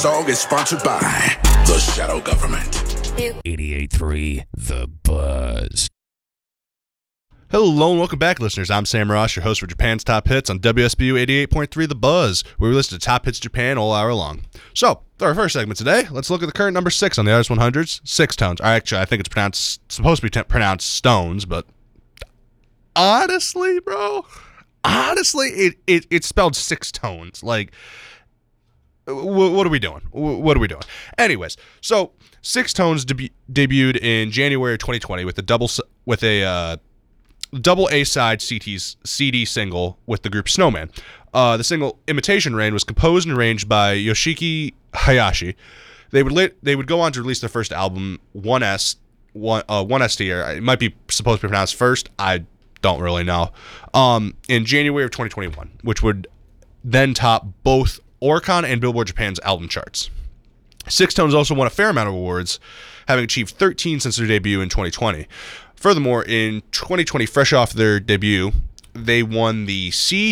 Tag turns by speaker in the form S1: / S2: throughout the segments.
S1: song is sponsored by the Shadow Government.
S2: 88.3 The Buzz.
S3: Hello and welcome back, listeners. I'm Sam Ross, your host for Japan's Top Hits on WSBU 88.3 The Buzz, where we listen to Top Hits Japan all hour long. So, for our first segment today, let's look at the current number 6 on the Artist 100's, Six Tones. Actually, I think it's supposed to be pronounced Stones, but honestly, it's spelled Six Tones. Like, what are we doing? What are we doing? Anyways, so Six Tones debuted in January 2020 with a double A-side CD single with the group Snowman. The single Imitation Rain was composed and arranged by Yoshiki Hayashi. They would go on to release their first album, 1ST, or it might be supposed to be pronounced First. I don't really know. In January of 2021, which would then top both Oricon and Billboard Japan's album charts. Six Tones also won a fair amount of awards, having achieved 13 since their debut in 2020. Furthermore, in 2020, fresh off their debut, they won the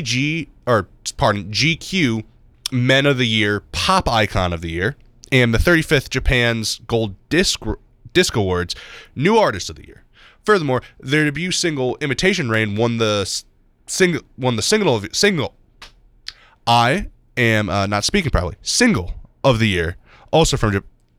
S3: GQ Men of the Year, Pop Icon of the Year, and the 35th Japan's Gold Disc Awards, New Artist of the Year. Furthermore, their debut single "Imitation Rain" won the single. I am not speaking properly. Single of the Year, also from the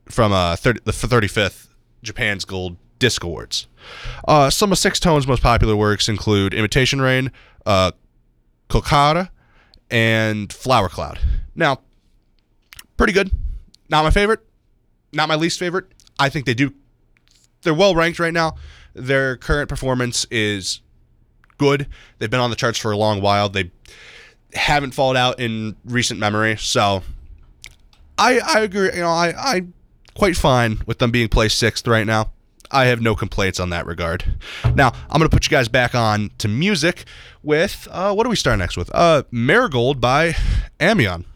S3: 35th Japan's Gold Disc Awards. Some of Six Tones' most popular works include Imitation Rain, Kokara, and Flower Cloud. Now, pretty good. Not my favorite. Not my least favorite. I think they're well ranked right now. Their current performance is good. They've been on the charts for a long while. They haven't fallen out in recent memory. So I agree. I'm quite fine with them being placed 6th right now. I have no complaints on that regard. Now, I'm going to put you guys back on to music with, what do we start next with? Marigold by Amion.